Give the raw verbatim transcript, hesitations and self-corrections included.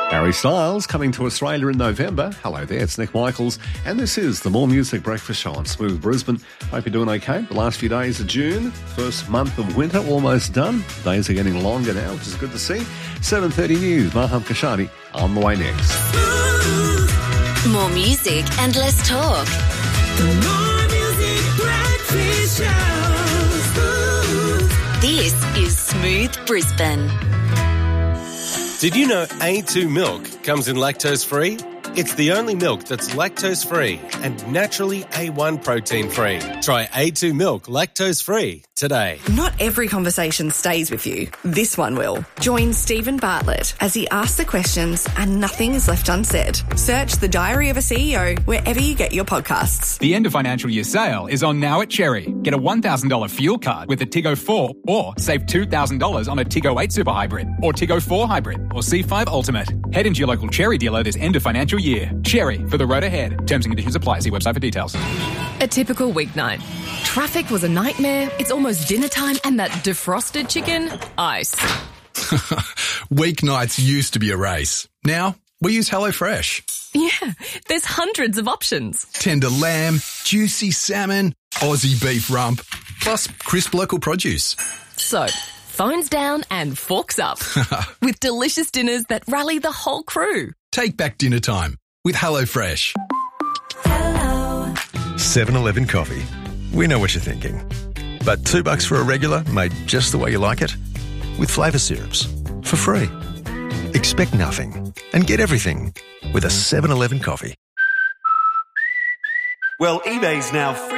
Harry Styles coming to Australia in November. Hello there, it's Nick Michaels, and this is the More Music Breakfast Show on Smooth Brisbane. Hope you're doing okay. The last few days of June, first month of winter almost done. Days are getting longer now, which is good to see. seven thirty news, Maham Kashani on the way next. More music and less talk. The More Music Breakfast Show. This is Smooth Brisbane. Did you know A two milk comes in lactose-free? It's the only milk that's lactose-free and naturally A one protein-free. Try A two milk lactose-free today. Not every conversation stays with you. This one will. Join Stephen Bartlett as he asks the questions and nothing is left unsaid. Search The Diary of a C E O wherever you get your podcasts. The end of financial year sale is on now at Cherry. Get a one thousand dollars fuel card with a Tiggo four or save two thousand dollars on a Tiggo eight Super Hybrid or Tiggo four Hybrid or C five Ultimate. Head into your local Cherry dealer this end of financial year. Cherry, for the road ahead. Terms and conditions apply. See website for details. A typical weeknight. Traffic was a nightmare, it's almost dinner time, and that defrosted chicken, ice. Weeknights used to be a race. Now, we use HelloFresh. Yeah, there's hundreds of options. Tender lamb, juicy salmon, Aussie beef rump, plus crisp local produce. So, phones down and forks up. With delicious dinners that rally the whole crew. Take back dinner time with HelloFresh. Hello. seven eleven coffee. We know what you're thinking. But two bucks for a regular made just the way you like it? With flavour syrups. For free. Expect nothing and get everything with a seven eleven coffee. Well, eBay's now free.